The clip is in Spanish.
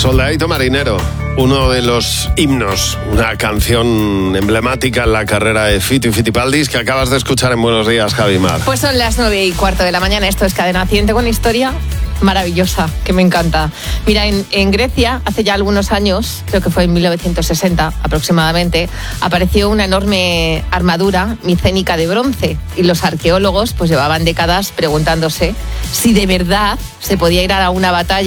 Soldadito marinero, uno de los himnos, una canción emblemática en la carrera de Fito y Fitipaldis que acabas de escuchar en Buenos Días, Javi Mar. Pues son las 9:15 de la mañana, esto es Cadena 100, con historia maravillosa, que me encanta. Mira, en Grecia, hace ya algunos años, creo que fue en 1960 aproximadamente, apareció una enorme armadura micénica de bronce y los arqueólogos pues llevaban décadas preguntándose si de verdad se podía ir a una batalla